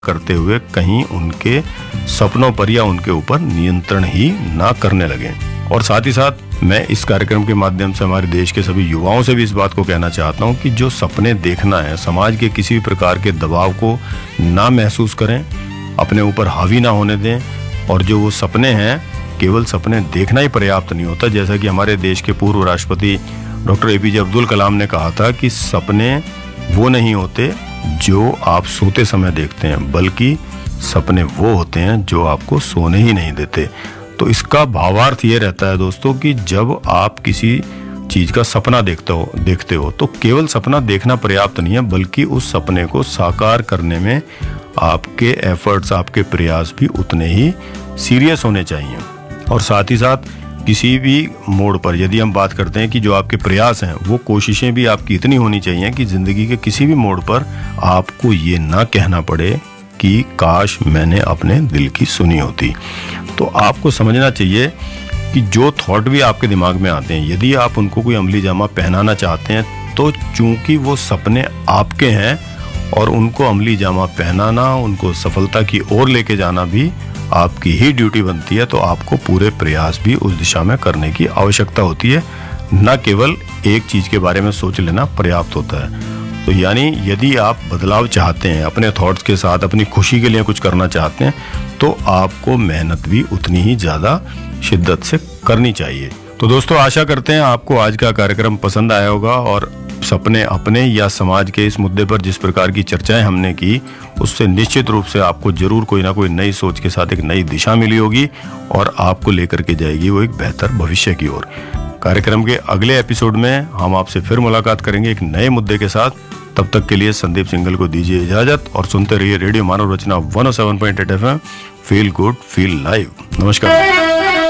करते हुए कहीं उनके सपनों पर या उनके ऊपर नियंत्रण ही ना करने लगे। और साथ ही साथ मैं इस कार्यक्रम के माध्यम से हमारे देश के सभी युवाओं से भी इस बात को कहना चाहता हूं कि जो सपने देखना है, समाज के किसी भी प्रकार के दबाव को ना महसूस करें, अपने ऊपर हावी ना होने दें। और जो वो सपने हैं, केवल सपने देखना ही पर्याप्त नहीं होता। जैसा कि हमारे देश के पूर्व राष्ट्रपति डॉक्टर APJ अब्दुल कलाम ने कहा था कि सपने वो नहीं होते जो आप सोते समय देखते हैं, बल्कि सपने वो होते हैं जो आपको सोने ही नहीं देते। तो इसका भावार्थ ये रहता है दोस्तों कि जब आप किसी चीज का सपना देखते हो तो केवल सपना देखना पर्याप्त नहीं है, बल्कि उस सपने को साकार करने में आपके एफर्ट्स, आपके प्रयास भी उतने ही सीरियस होने चाहिए। और साथ ही साथ किसी भी मोड़ पर यदि हम बात करते हैं कि जो आपके प्रयास हैं, वो कोशिशें भी आपकी इतनी होनी चाहिए कि जिंदगी के किसी भी मोड़ पर आपको ये ना कहना पड़े कि काश मैंने अपने दिल की सुनी होती। तो आपको समझना चाहिए कि जो थॉट भी आपके दिमाग में आते हैं, यदि आप उनको कोई अमली जामा पहनाना चाहते हैं तो चूंकि वो सपने आपके हैं और उनको अमली जामा पहनाना, उनको सफलता की ओर लेके जाना भी आपकी ही ड्यूटी बनती है। तो आपको पूरे प्रयास भी उस दिशा में करने की आवश्यकता होती है, न केवल एक चीज के बारे में सोच लेना पर्याप्त होता है। तो यानी यदि आप बदलाव चाहते हैं, अपने थॉट्स के साथ अपनी खुशी के लिए कुछ करना चाहते हैं, तो आपको मेहनत भी उतनी ही ज्यादा शिद्दत से करनी चाहिए। तो दोस्तों, आशा करते हैं आपको आज का कार्यक्रम पसंद आया होगा और सपने अपने या समाज के इस मुद्दे पर जिस प्रकार की चर्चाएं हमने की, उससे निश्चित रूप से आपको जरूर कोई ना कोई नई सोच के साथ एक नई दिशा मिली होगी और आपको लेकर के जाएगी वो एक बेहतर भविष्य की ओर। कार्यक्रम के अगले एपिसोड में हम आपसे फिर मुलाकात करेंगे एक नए मुद्दे के साथ। तब तक के लिए संदीप सिंघल को दीजिए इजाजत और सुनते रहिए रेडियो मानव रचना 107.8 FM। Feel good, feel live. नमस्कार।